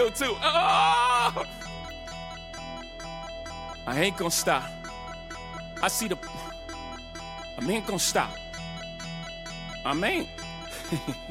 feel too. Oh! I ain't gonna stop. I ain't gonna stop. I ain't.